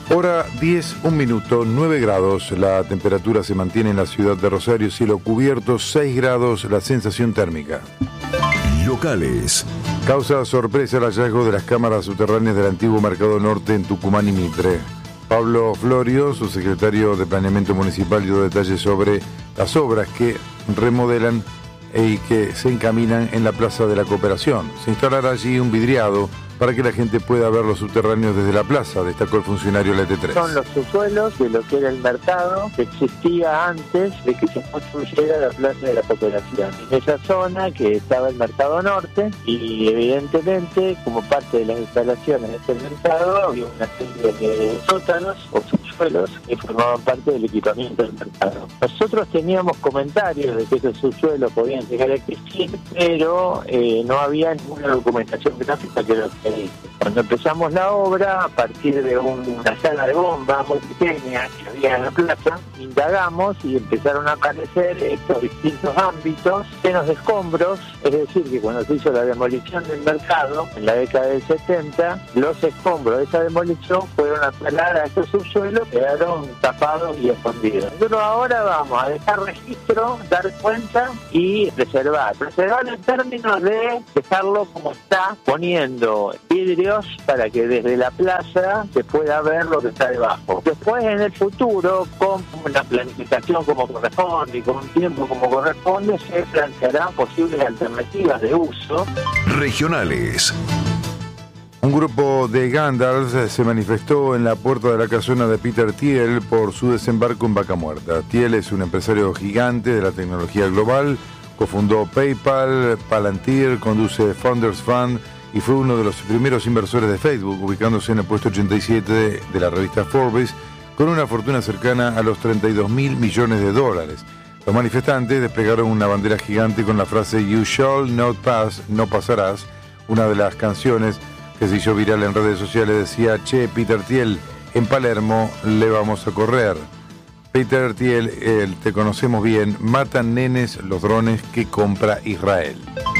Hora 10, 1 minuto, 9 grados. La temperatura se mantiene en la ciudad de Rosario, cielo cubierto, 6 grados la sensación térmica. Locales. Causa sorpresa el hallazgo de las cámaras subterráneas del antiguo Mercado Norte en Tucumán y Mitre. Pablo Florio, su secretario de Planeamiento Municipal, dio detalles sobre las obras que remodelan y que se encaminan en la Plaza de la Cooperación. Se instalará allí un vidriado para que la gente pueda ver los subterráneos desde la plaza, destacó el funcionario de la ET3. Son los subsuelos de lo que era el mercado que existía antes de que se construyera la Plaza de la Cooperación. En esa zona que estaba el Mercado Norte y evidentemente como parte de las instalaciones de este mercado había una serie de sótanos o subsuelos que formaban parte del equipamiento del mercado. Nosotros teníamos comentarios de que esos subsuelos podían llegar a existir, pero no había ninguna documentación gráfica que lo que dice. Cuando empezamos la obra, a partir de una sala de bomba muy pequeña que había en la plaza, indagamos y empezaron a aparecer estos distintos ámbitos llenos de escombros, es decir, que cuando se hizo la demolición del mercado, en la década del 70, los escombros de esa demolición fueron a parar a estos subsuelos, quedaron tapados y escondidos. Nosotros ahora vamos a dejar registro, dar cuenta y preservar. Preservar en términos de dejarlo como está, poniendo vidrios para que desde la plaza se pueda ver lo que está debajo. Después, en el futuro, con una planificación como corresponde y con un tiempo como corresponde, se plantearán posibles alternativas de uso. Regionales. Un grupo de Gandalfs se manifestó en la puerta de la casona de Peter Thiel por su desembarco en Vaca Muerta. Thiel es un empresario gigante de la tecnología global, cofundó PayPal, Palantir, conduce Founders Fund y fue uno de los primeros inversores de Facebook, ubicándose en el puesto 87 de la revista Forbes, con una fortuna cercana a los $32.000 millones. Los manifestantes desplegaron una bandera gigante con la frase "You shall not pass", no pasarás. Una de las canciones que se hizo viral en redes sociales decía: "Che, Peter Thiel, en Palermo le vamos a correr". Peter Thiel, te conocemos bien, matan nenes los drones que compra Israel.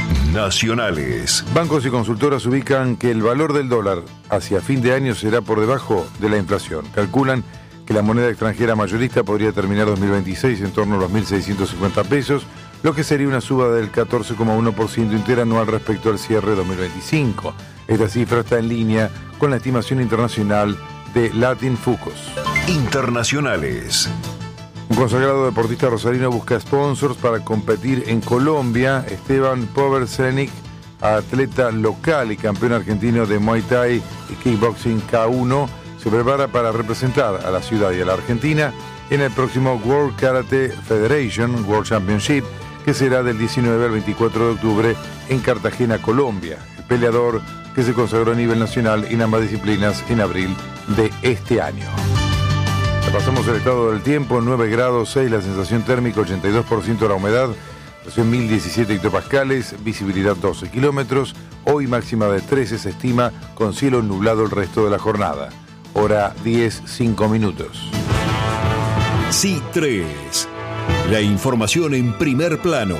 Nacionales. Bancos y consultoras ubican que el valor del dólar hacia fin de año será por debajo de la inflación. Calculan que la moneda extranjera mayorista podría terminar 2026 en torno a los 1.650 pesos, lo que sería una suba del 14,1% interanual respecto al cierre de 2025. Esta cifra está en línea con la estimación internacional de Latin Focus. Internacionales. Un consagrado deportista rosarino busca sponsors para competir en Colombia. Esteban Poversenic, atleta local y campeón argentino de Muay Thai y Kickboxing K1, se prepara para representar a la ciudad y a la Argentina en el próximo World Karate Federation World Championship, que será del 19 al 24 de octubre en Cartagena, Colombia. El peleador, que se consagró a nivel nacional en ambas disciplinas en abril de este año. Pasamos el estado del tiempo: 9 grados 6 la sensación térmica, 82% la humedad, presión 1017 hectopascales, visibilidad 12 kilómetros. Hoy máxima de 13 se estima, con cielo nublado el resto de la jornada. Hora 10, 5 minutos. C3. La información en primer plano.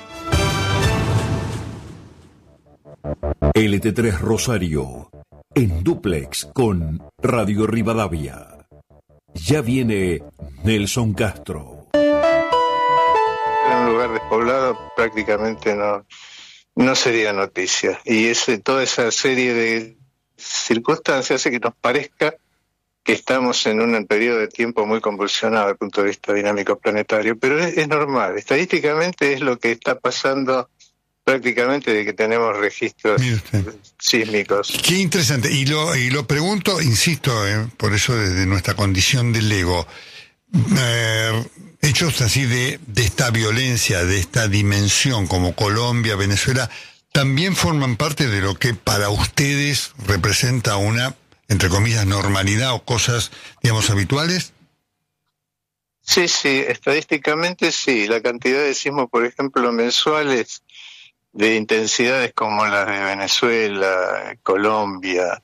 LT3 Rosario, en dúplex con Radio Rivadavia. Ya viene Nelson Castro. En un lugar despoblado prácticamente no sería noticia. Y toda esa serie de circunstancias hace que nos parezca que estamos en un periodo de tiempo muy convulsionado desde el punto de vista dinámico planetario, pero es normal. Estadísticamente es lo que está pasando prácticamente de que tenemos registros sísmicos. Qué interesante. Y lo pregunto, insisto, por eso desde nuestra condición del ego, hechos así de esta violencia, de esta dimensión como Colombia, Venezuela, también forman parte de lo que para ustedes representa una, entre comillas, normalidad o cosas, digamos, habituales. Sí, estadísticamente sí. La cantidad de sismos, por ejemplo, mensuales, de intensidades como las de Venezuela, Colombia,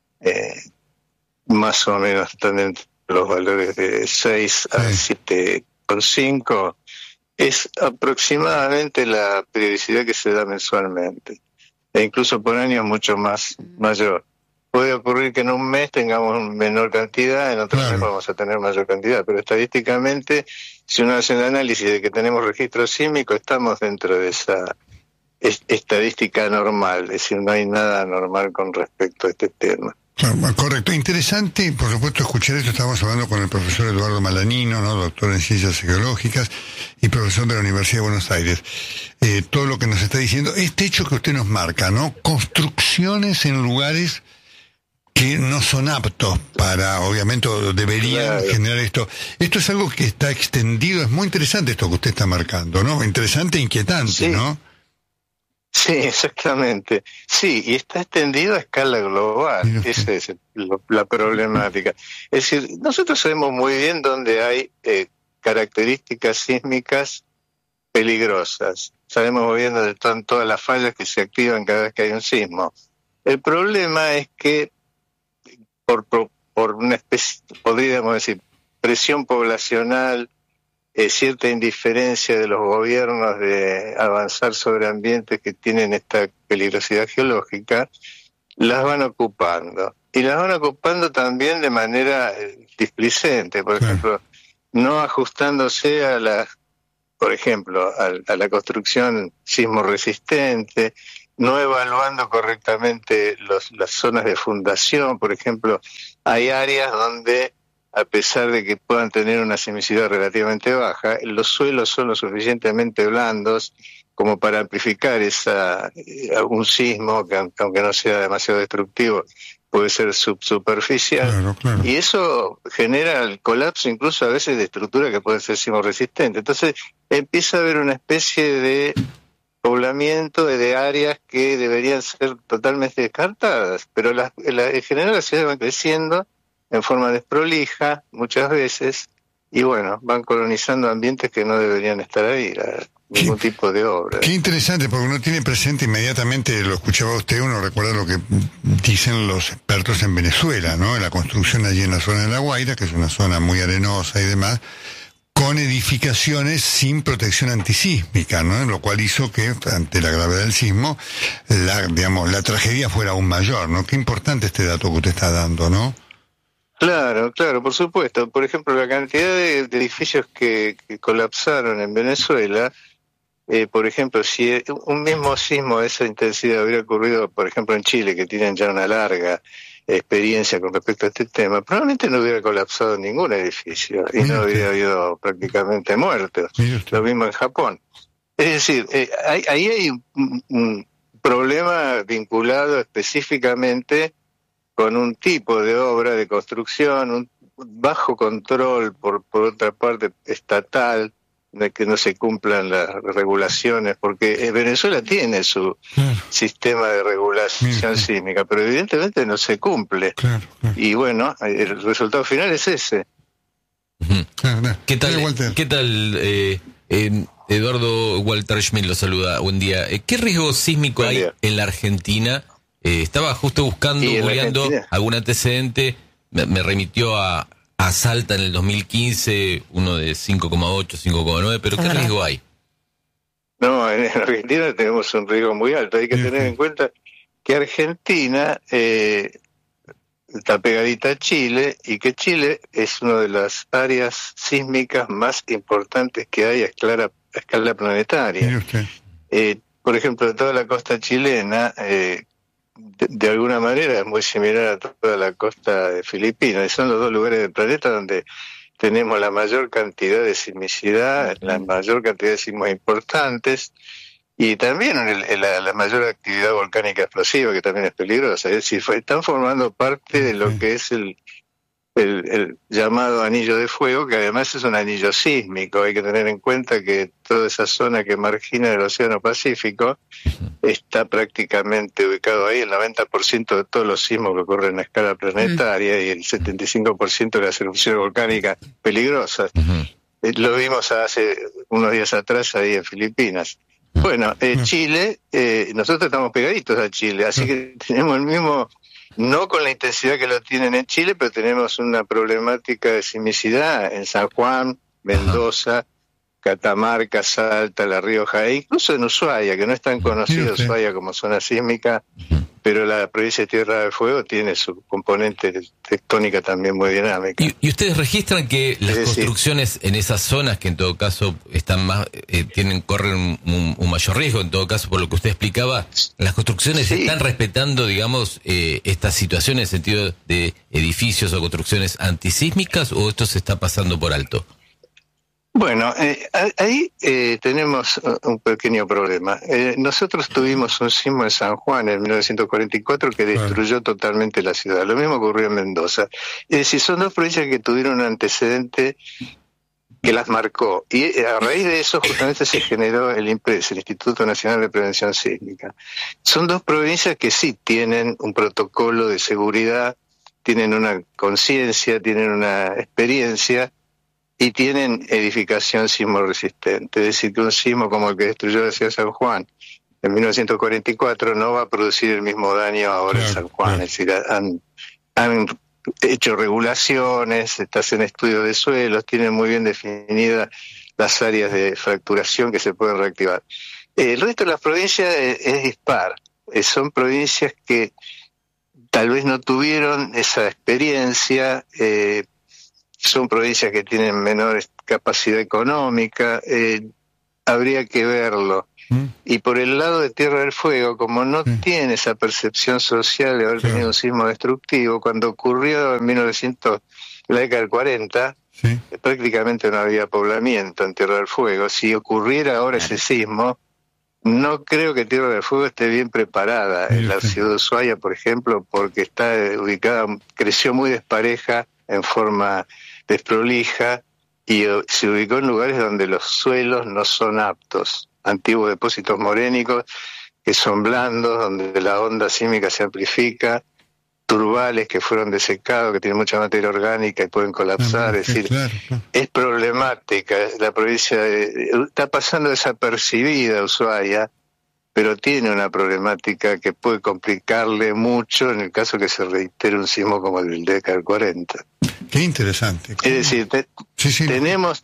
más o menos están entre los valores de 6 a 7,5, es aproximadamente la periodicidad que se da mensualmente, e incluso por años mucho más mayor. puede ocurrir que en un mes tengamos menor cantidad, en otro mes vamos a tener mayor cantidad, pero estadísticamente, si uno hace el análisis de que tenemos registro sísmico, estamos dentro de esa estadística normal, es decir, no hay nada normal con respecto a este tema. Correcto, interesante, por supuesto, escuchar esto. Estamos hablando con el profesor Eduardo Malanino, ¿no? Doctor en Ciencias Geológicas y profesor de la Universidad de Buenos Aires. Todo lo que nos está diciendo, este hecho que usted nos marca, ¿no? Construcciones en lugares que no son aptos para, obviamente, deberían generar esto. Esto es algo que está extendido, es muy interesante esto que usted está marcando, ¿no? Interesante e inquietante, sí. ¿No? Sí, exactamente. Sí, y está extendido a escala global. Esa es la problemática. Es decir, nosotros sabemos muy bien dónde hay características sísmicas peligrosas. Sabemos muy bien dónde están todas las fallas que se activan cada vez que hay un sismo. El problema es que por una especie, podríamos decir, presión poblacional, cierta indiferencia de los gobiernos de avanzar sobre ambientes que tienen esta peligrosidad geológica, las van ocupando. Y las van ocupando también de manera displicente, por ejemplo, no ajustándose a la construcción sismo resistente, no evaluando correctamente las zonas de fundación. Por ejemplo, hay áreas donde, a pesar de que puedan tener una sismicidad relativamente baja, los suelos son lo suficientemente blandos como para amplificar un sismo que, aunque no sea demasiado destructivo, puede ser subsuperficial. Claro. Y eso genera el colapso incluso a veces de estructuras que pueden ser sismo resistentes. Entonces empieza a haber una especie de poblamiento de áreas que deberían ser totalmente descartadas, pero en general las ciudades van creciendo en forma desprolija muchas veces, y bueno, van colonizando ambientes que no deberían estar ahí, ningún tipo de obra. Qué interesante, porque uno tiene presente inmediatamente, lo escuchaba usted, uno recuerda lo que dicen los expertos en Venezuela, ¿no? En la construcción allí en la zona de La Guaira, que es una zona muy arenosa y demás, con edificaciones sin protección antisísmica, ¿no? Lo cual hizo que, ante la gravedad del sismo, la tragedia fuera aún mayor, ¿no? Qué importante este dato que usted está dando, ¿no? Claro, por supuesto. Por ejemplo, la cantidad de edificios que colapsaron en Venezuela, por ejemplo, si un mismo sismo de esa intensidad hubiera ocurrido, por ejemplo, en Chile, que tienen ya una larga experiencia con respecto a este tema, probablemente no hubiera colapsado ningún edificio y no hubiera habido prácticamente muertos. Lo mismo en Japón. Es decir, ahí hay un problema vinculado específicamente con un tipo de obra de construcción, un bajo control por otra parte estatal, de que no se cumplan las regulaciones, porque Venezuela tiene su sistema de regulación sísmica, pero evidentemente no se cumple. Y bueno, el resultado final es ese. ¿Qué tal, Eduardo? Walter Schmidt lo saluda, buen día. ¿Qué riesgo sísmico hay en la Argentina? Estaba justo googleando algún antecedente, me remitió a Salta en el 2015, uno de 5,8, 5,9, pero ¿qué riesgo hay? No, en Argentina tenemos un riesgo muy alto. Hay que tener en cuenta que Argentina está pegadita a Chile y que Chile es una de las áreas sísmicas más importantes que hay a escala planetaria. Por ejemplo, toda la costa chilena de alguna manera es muy similar a toda la costa de Filipinas, y son los dos lugares del planeta donde tenemos la mayor cantidad de sismicidad, la mayor cantidad de sismos importantes, y también la mayor actividad volcánica explosiva, que también es peligrosa. Es decir, están formando parte de lo que es el llamado anillo de fuego, que además es un anillo sísmico. Hay que tener en cuenta que toda esa zona que margina el Océano Pacífico está prácticamente ubicado ahí. El 90% de todos los sismos que ocurren a escala planetaria y el 75% de las erupciones volcánicas peligrosas. Lo vimos hace unos días atrás ahí en Filipinas. Bueno, Chile, nosotros estamos pegaditos a Chile, así que tenemos el mismo, no con la intensidad que lo tienen en Chile, pero tenemos una problemática de sismicidad en San Juan, Mendoza, Catamarca, Salta, La Rioja, e incluso en Ushuaia, que no es tan conocido Ushuaia como zona sísmica, pero la provincia de Tierra del Fuego tiene su componente tectónica también muy dinámica. ¿Y ustedes registran que las construcciones en esas zonas, que en todo caso están más corren un mayor riesgo, en todo caso por lo que usted explicaba, las construcciones están respetando, digamos, esta situación en el sentido de edificios o construcciones antisísmicas, o esto se está pasando por alto? Bueno, ahí tenemos un pequeño problema. Nosotros tuvimos un sismo en San Juan en 1944 que destruyó totalmente la ciudad. Lo mismo ocurrió en Mendoza. Es decir, son dos provincias que tuvieron un antecedente que las marcó. Y a raíz de eso justamente se generó el INPRES, el Instituto Nacional de Prevención Sísmica. Son dos provincias que sí tienen un protocolo de seguridad, tienen una conciencia, tienen una experiencia, y tienen edificación sismo resistente. Es decir, que un sismo como el que destruyó la ciudad de San Juan en 1944 no va a producir el mismo daño ahora en San Juan. Es decir, han hecho regulaciones, se hacen estudios de suelos, tienen muy bien definidas las áreas de fracturación que se pueden reactivar. El resto de las provincias es dispar. Son provincias que tal vez no tuvieron esa experiencia, son provincias que tienen menor capacidad económica, habría que verlo. Y por el lado de Tierra del Fuego, como no tiene esa percepción social de haber tenido un sismo destructivo, cuando ocurrió en la década del 40, prácticamente no había poblamiento en Tierra del Fuego. Si ocurriera ahora ese sismo, no creo que Tierra del Fuego esté bien preparada. En la ciudad de Ushuaia, por ejemplo, porque está ubicada, creció muy despareja, en forma desprolija, y se ubicó en lugares donde los suelos no son aptos, antiguos depósitos morénicos que son blandos, donde la onda sísmica se amplifica, turbales que fueron desecados, que tienen mucha materia orgánica y pueden colapsar. Es decir, es problemática. La provincia está pasando desapercibida Ushuaia, pero tiene una problemática que puede complicarle mucho en el caso que se reitere un sismo como el del década del 40. Qué interesante. Es decir, tenemos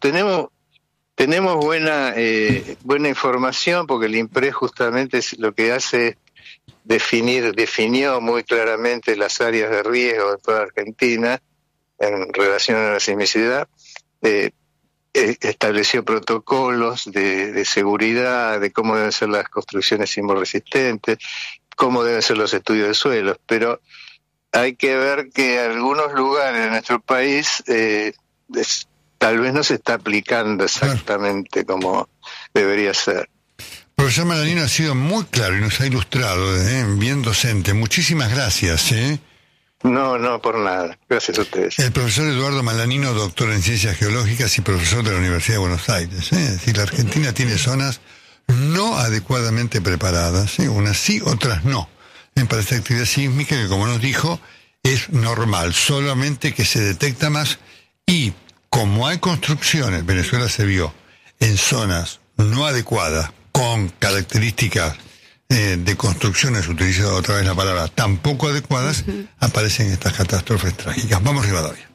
buena información, porque el INPRES justamente lo que hace es definió muy claramente las áreas de riesgo de toda Argentina en relación a la sismicidad. Estableció protocolos de seguridad, de cómo deben ser las construcciones sismoresistentes, cómo deben ser los estudios de suelos, pero hay que ver que algunos lugares de nuestro país tal vez no se está aplicando exactamente como debería ser. Profesor Malanino ha sido muy claro y nos ha ilustrado, bien docente. Muchísimas gracias. No, por nada. Gracias a ustedes. El profesor Eduardo Malanino, doctor en Ciencias Geológicas y profesor de la Universidad de Buenos Aires. Es decir, la Argentina tiene zonas no adecuadamente preparadas, unas sí, otras no, para esta actividad sísmica que, como nos dijo, es normal, solamente que se detecta más. Y como hay construcciones, Venezuela se vio en zonas no adecuadas, con características de construcciones, utilizado otra vez la palabra, tan poco adecuadas, aparecen estas catástrofes trágicas. Vamos, Rivadavia.